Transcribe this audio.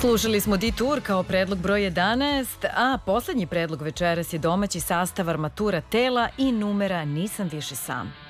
Slušali smo Detour kao predlog broj 11, a poslednji predlog večeras je domaći sastav Armatura tela i numera Nisam više sam.